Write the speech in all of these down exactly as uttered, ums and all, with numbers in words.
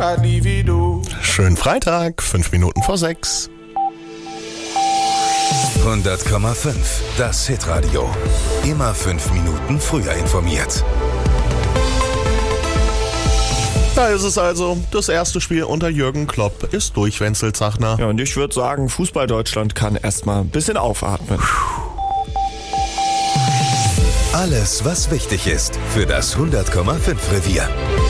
I'd leave it all. Schönen Freitag, fünf Minuten vor sechs. hundert Komma fünf, das Hitradio. Immer fünf Minuten früher informiert. Da ist es also. Das erste Spiel unter Jürgen Klopp ist durch, Wenzel Zachner. Ja, und ich würde sagen, Fußball Deutschland kann erstmal ein bisschen aufatmen. Alles, was wichtig ist für das hundert Komma fünf Revier.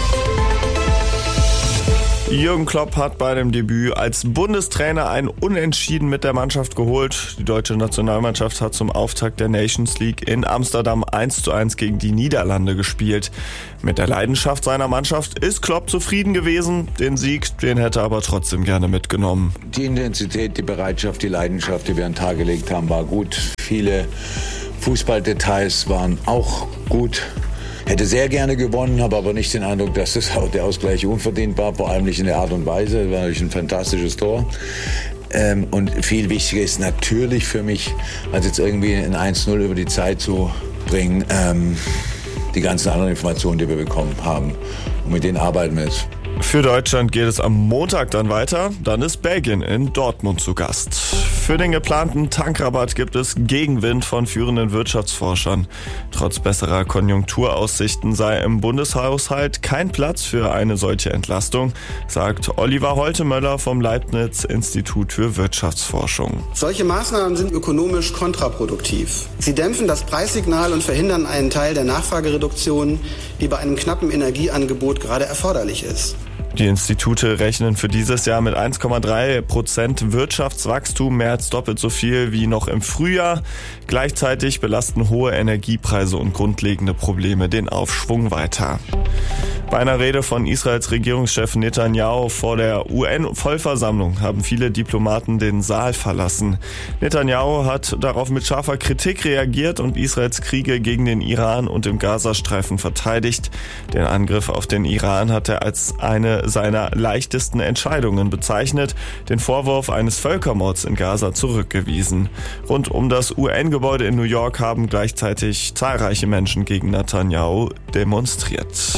Jürgen Klopp hat bei dem Debüt als Bundestrainer ein Unentschieden mit der Mannschaft geholt. Die deutsche Nationalmannschaft hat zum Auftakt der Nations League in Amsterdam eins zu eins gegen die Niederlande gespielt. Mit der Leidenschaft seiner Mannschaft ist Klopp zufrieden gewesen. Den Sieg, den hätte er aber trotzdem gerne mitgenommen. Die Intensität, die Bereitschaft, die Leidenschaft, die wir an den Tag gelegt haben, war gut. Viele Fußballdetails waren auch gut. Hätte sehr gerne gewonnen, habe aber nicht den Eindruck, dass das, der Ausgleich unverdient war, vor allem nicht in der Art und Weise. Es war natürlich ein fantastisches Tor. Ähm, und viel wichtiger ist natürlich für mich, als jetzt irgendwie ein eins null über die Zeit zu bringen, ähm, die ganzen anderen Informationen, die wir bekommen haben. Und mit denen arbeiten wir jetzt. Für Deutschland geht es am Montag dann weiter. Dann ist Belgien in Dortmund zu Gast. Für den geplanten Tankrabatt gibt es Gegenwind von führenden Wirtschaftsforschern. Trotz besserer Konjunkturaussichten sei im Bundeshaushalt kein Platz für eine solche Entlastung, sagt Oliver Holtemöller vom Leibniz-Institut für Wirtschaftsforschung. Solche Maßnahmen sind ökonomisch kontraproduktiv. Sie dämpfen das Preissignal und verhindern einen Teil der Nachfragereduktion, die bei einem knappen Energieangebot gerade erforderlich ist. Die Institute rechnen für dieses Jahr mit eins Komma drei Prozent Wirtschaftswachstum, mehr als doppelt so viel wie noch im Frühjahr. Gleichzeitig belasten hohe Energiepreise und grundlegende Probleme den Aufschwung weiter. Bei einer Rede von Israels Regierungschef Netanyahu vor der U N-Vollversammlung haben viele Diplomaten den Saal verlassen. Netanyahu hat darauf mit scharfer Kritik reagiert und Israels Kriege gegen den Iran und im Gazastreifen verteidigt. Den Angriff auf den Iran hat er als eine seiner leichtesten Entscheidungen bezeichnet, den Vorwurf eines Völkermords in Gaza zurückgewiesen. Rund um das U N-Gebäude in New York haben gleichzeitig zahlreiche Menschen gegen Netanyahu demonstriert.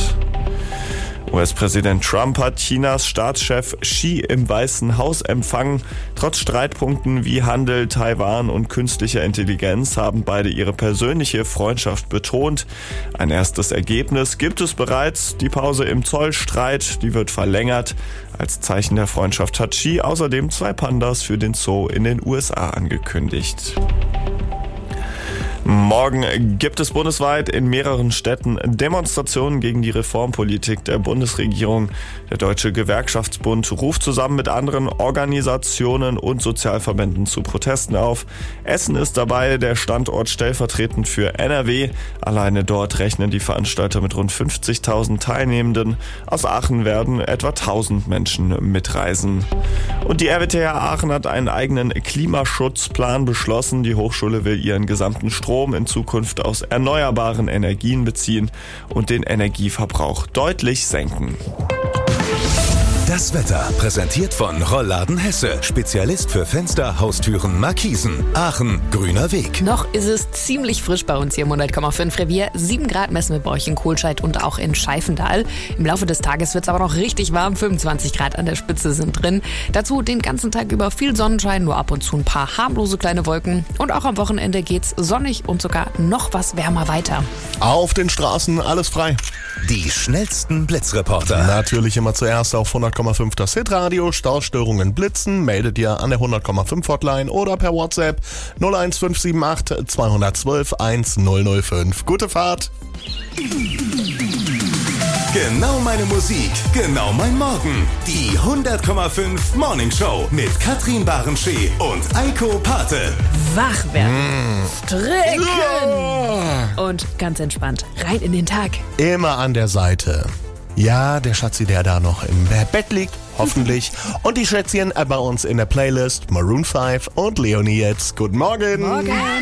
U S-Präsident Trump hat Chinas Staatschef Xi im Weißen Haus empfangen. Trotz Streitpunkten wie Handel, Taiwan und künstlicher Intelligenz haben beide ihre persönliche Freundschaft betont. Ein erstes Ergebnis gibt es bereits. Die Pause im Zollstreit, die wird verlängert. Als Zeichen der Freundschaft hat Xi außerdem zwei Pandas für den Zoo in den U S A angekündigt. Morgen gibt es bundesweit in mehreren Städten Demonstrationen gegen die Reformpolitik der Bundesregierung. Der Deutsche Gewerkschaftsbund ruft zusammen mit anderen Organisationen und Sozialverbänden zu Protesten auf. Essen ist dabei der Standort stellvertretend für N R W. Alleine dort rechnen die Veranstalter mit rund fünfzigtausend Teilnehmenden. Aus Aachen werden etwa tausend Menschen mitreisen. Und die R W T H Aachen hat einen eigenen Klimaschutzplan beschlossen. Die Hochschule will ihren gesamten Strom in Zukunft aus erneuerbaren Energien beziehen und den Energieverbrauch deutlich senken. Das Wetter präsentiert von Rollladen Hesse. Spezialist für Fenster, Haustüren, Markisen. Aachen, grüner Weg. Noch ist es ziemlich frisch bei uns hier im hundert Komma fünf Revier. sieben Grad messen wir bei euch in Kohlscheid und auch in Scheifendahl. Im Laufe des Tages wird es aber noch richtig warm. fünfundzwanzig Grad an der Spitze sind drin. Dazu den ganzen Tag über viel Sonnenschein, nur ab und zu ein paar harmlose kleine Wolken. Und auch am Wochenende geht's sonnig und sogar noch was wärmer weiter. Auf den Straßen alles frei. Die schnellsten Blitzreporter. Natürlich immer zuerst auf hundert Komma fünf das Hitradio. Staustörungen blitzen, meldet ihr an der hundert Komma fünf Hotline oder per WhatsApp null eins fünf sieben acht zwei eins zwei eins null null fünf. Gute Fahrt! Genau meine Musik, genau mein Morgen. Die hundert Komma fünf Morning Show mit Katrin Barenschee und Eiko Pate. Wach werden, Mmh. stricken Ja. und ganz entspannt rein in den Tag. Immer an der Seite. Ja, der Schatzi, der da noch im Bett liegt, hoffentlich. Und die Schätzchen bei uns in der Playlist Maroon fünf und Leonie jetzt. Guten Morgen. Morgen.